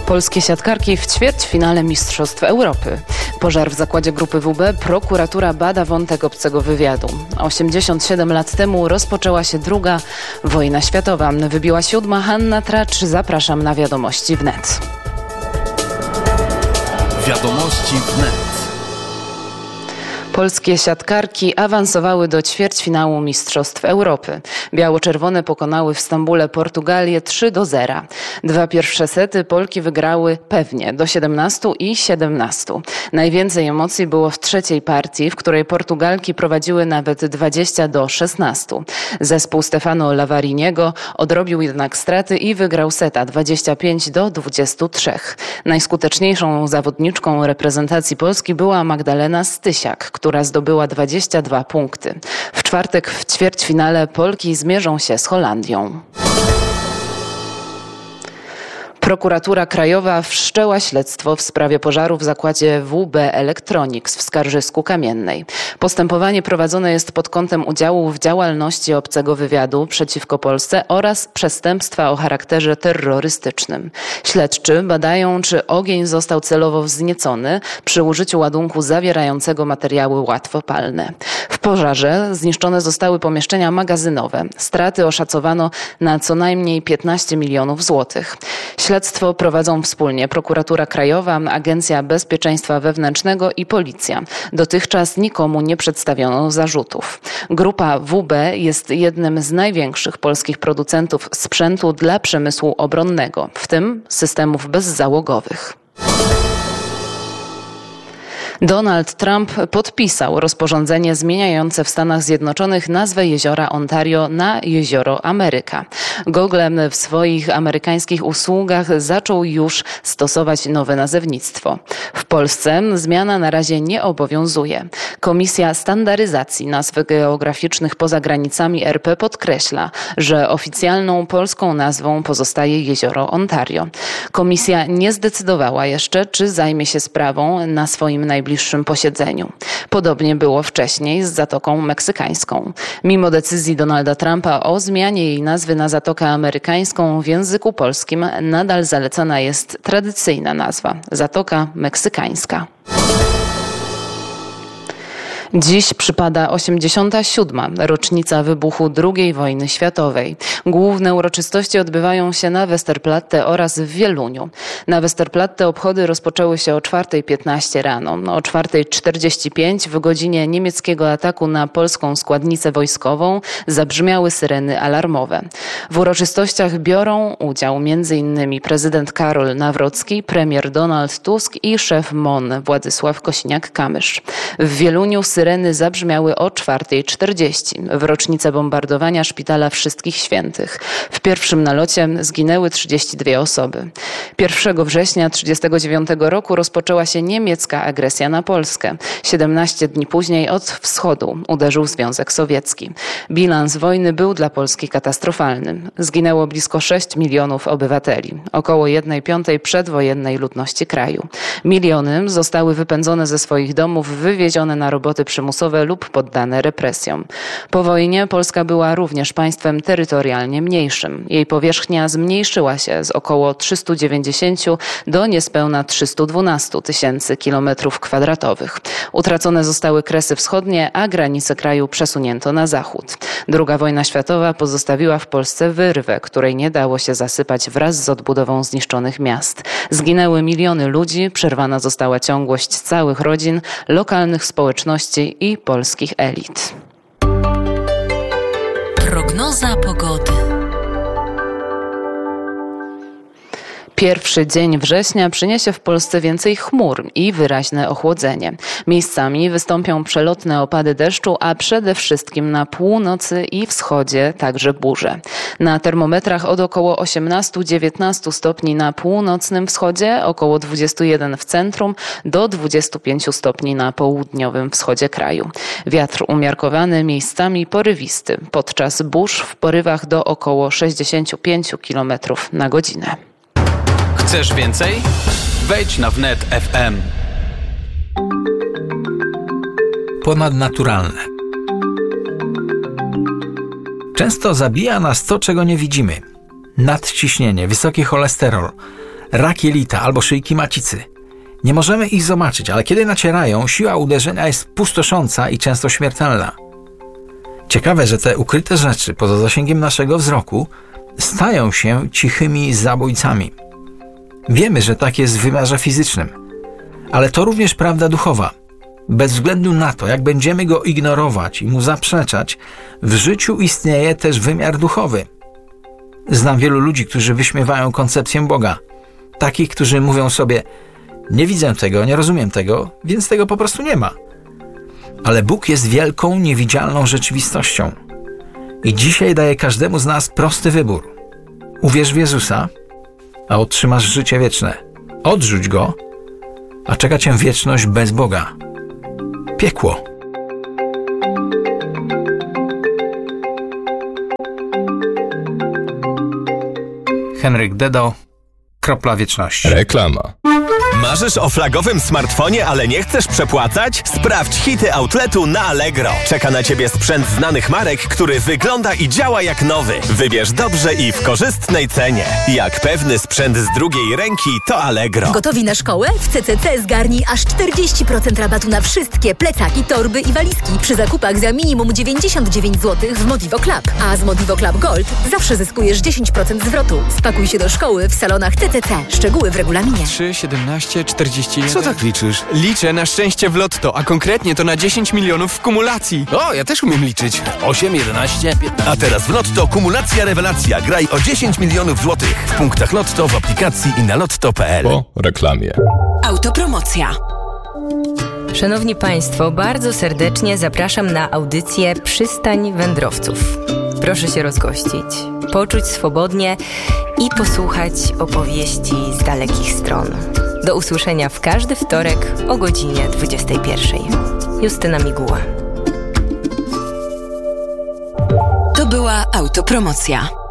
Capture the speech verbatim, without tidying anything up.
Polskie siatkarki w ćwierćfinale Mistrzostw Europy. Pożar w zakładzie grupy W B. Prokuratura bada wątek obcego wywiadu. osiemdziesiąt siedem lat temu rozpoczęła się druga wojna światowa. Wybiła siódma. Hanna Tracz. Zapraszam na Wiadomości wnet. Wiadomości wnet. Polskie siatkarki awansowały do ćwierćfinału Mistrzostw Europy. Biało-czerwone pokonały w Stambule Portugalię trzy do zera. Dwa pierwsze sety Polki wygrały pewnie do siedemnastu i siedemnastu. Najwięcej emocji było w trzeciej partii, w której Portugalki prowadziły nawet dwadzieścia do szesnastu. Zespół Stefano Lavariniego odrobił jednak straty i wygrał seta dwadzieścia pięć do dwudziestu trzech. Najskuteczniejszą zawodniczką reprezentacji Polski była Magdalena Stysiak, która zdobyła dwadzieścia dwa punkty. W czwartek w ćwierćfinale Polki zmierzą się z Holandią. Prokuratura Krajowa wszczęła śledztwo w sprawie pożaru w zakładzie W B Electronics w Skarżysku-Kamiennej. Postępowanie prowadzone jest pod kątem udziału w działalności obcego wywiadu przeciwko Polsce oraz przestępstwa o charakterze terrorystycznym. Śledczy badają, czy ogień został celowo wzniecony przy użyciu ładunku zawierającego materiały łatwopalne. W pożarze zniszczone zostały pomieszczenia magazynowe. Straty oszacowano na co najmniej piętnaście milionów złotych. Śledztwo prowadzą wspólnie Prokuratura Krajowa, Agencja Bezpieczeństwa Wewnętrznego i Policja. Dotychczas nikomu nie przedstawiono zarzutów. Grupa W B jest jednym z największych polskich producentów sprzętu dla przemysłu obronnego, w tym systemów bezzałogowych. Donald Trump podpisał rozporządzenie zmieniające w Stanach Zjednoczonych nazwę jeziora Ontario na jezioro Ameryka. Google w swoich amerykańskich usługach zaczął już stosować nowe nazewnictwo. W Polsce zmiana na razie nie obowiązuje. Komisja Standaryzacji Nazw Geograficznych poza granicami R P podkreśla, że oficjalną polską nazwą pozostaje jezioro Ontario. Komisja nie zdecydowała jeszcze, czy zajmie się sprawą na swoim najbliższym bliższym posiedzeniu. Podobnie było wcześniej z Zatoką Meksykańską. Mimo decyzji Donalda Trumpa o zmianie jej nazwy na Zatokę Amerykańską w języku polskim nadal zalecana jest tradycyjna nazwa Zatoka Meksykańska. Dziś przypada osiemdziesiąta siódma rocznica wybuchu drugiej wojny światowej. Główne uroczystości odbywają się na Westerplatte oraz w Wieluniu. Na Westerplatte obchody rozpoczęły się o czwarta piętnaście rano. O czwarta czterdzieści pięć w godzinie niemieckiego ataku na polską składnicę wojskową zabrzmiały syreny alarmowe. W uroczystościach biorą udział m.in. prezydent Karol Nawrocki, premier Donald Tusk i szef M O N Władysław Kosiniak-Kamysz. W Wieluniu syreny zabrzmiały o czwarta czterdzieści w rocznicę bombardowania Szpitala Wszystkich Świętych. W pierwszym nalocie zginęły trzydzieści dwie osoby. pierwszego września tysiąc dziewięćset trzydziestego dziewiątego roku rozpoczęła się niemiecka agresja na Polskę. siedemnaście dni później od wschodu uderzył Związek Sowiecki. Bilans wojny był dla Polski katastrofalny. Zginęło blisko sześć milionów obywateli, około jednej piątej przedwojennej ludności kraju. Miliony zostały wypędzone ze swoich domów, wywiezione na roboty przymusowe lub poddane represjom. Po wojnie Polska była również państwem terytorialnie mniejszym. Jej powierzchnia zmniejszyła się z około trzystu dziewięćdziesięciu do niespełna trzystu dwunastu tysięcy kilometrów kwadratowych. Utracone zostały Kresy Wschodnie, a granice kraju przesunięto na zachód. Druga wojna światowa pozostawiła w Polsce wyrwę, której nie dało się zasypać wraz z odbudową zniszczonych miast. Zginęły miliony ludzi, przerwana została ciągłość całych rodzin, lokalnych społeczności i polskich elit. Prognoza pogody. Pierwszy dzień września przyniesie w Polsce więcej chmur i wyraźne ochłodzenie. Miejscami wystąpią przelotne opady deszczu, a przede wszystkim na północy i wschodzie także burze. Na termometrach od około osiemnastu do dziewiętnastu stopni na północnym wschodzie, około dwudziestu jeden w centrum, do dwudziestu pięciu stopni na południowym wschodzie kraju. Wiatr umiarkowany, miejscami porywisty. Podczas burz w porywach do około sześćdziesięciu pięciu kilometrów na godzinę. Chcesz więcej? Wejdź na wnet kropka f m. Ponadnaturalne. Często zabija nas to, czego nie widzimy. Nadciśnienie, wysoki cholesterol, rak jelita albo szyjki macicy. Nie możemy ich zobaczyć, ale kiedy nacierają, siła uderzenia jest pustosząca i często śmiertelna. Ciekawe, że te ukryte rzeczy poza zasięgiem naszego wzroku stają się cichymi zabójcami. Wiemy, że tak jest w wymiarze fizycznym, ale to również prawda duchowa. Bez względu na to, jak będziemy go ignorować i mu zaprzeczać, w życiu istnieje też wymiar duchowy. Znam wielu ludzi, którzy wyśmiewają koncepcję Boga. Takich, którzy mówią sobie: nie widzę tego, nie rozumiem tego, więc tego po prostu nie ma. Ale Bóg jest wielką, niewidzialną rzeczywistością. I dzisiaj daje każdemu z nas prosty wybór. Uwierz w Jezusa, a otrzymasz życie wieczne. Odrzuć Go, a czeka cię wieczność bez Boga. Piekło. Henryk Dedo, Kropla Wieczności. Reklama. Marzysz o flagowym smartfonie, ale nie chcesz przepłacać? Sprawdź hity outletu na Allegro. Czeka na Ciebie sprzęt znanych marek, który wygląda i działa jak nowy. Wybierz dobrze i w korzystnej cenie. Jak pewny sprzęt z drugiej ręki, to Allegro. Gotowi na szkołę? W C C C zgarnij aż czterdzieści procent rabatu na wszystkie plecaki, torby i walizki przy zakupach za minimum dziewięćdziesiąt dziewięć złotych w Modivo Club. A z Modivo Club Gold zawsze zyskujesz dziesięć procent zwrotu. Spakuj się do szkoły w salonach C C C. Szczegóły w regulaminie. trzy, siedemnaście, czterdzieści jeden. Co tak liczysz? Liczę na szczęście w lotto, a konkretnie to na dziesięć milionów w kumulacji. O, ja też umiem liczyć. osiem, jedenaście, piętnaście. A teraz w Lotto kumulacja rewelacja. Graj o dziesięć milionów złotych. W punktach Lotto, w aplikacji i na lotto kropka p l. Po reklamie. Autopromocja. Szanowni Państwo, bardzo serdecznie zapraszam na audycję Przystań Wędrowców. Proszę się rozgościć, poczuć swobodnie i posłuchać opowieści z dalekich stron. Do usłyszenia w każdy wtorek o godzinie dwudziestej pierwszej. Justyna Miguła. To była autopromocja.